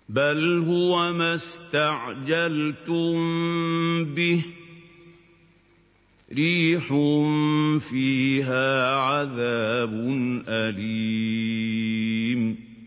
بل هو ما استعجلتم به ريح فيها عذاب أليم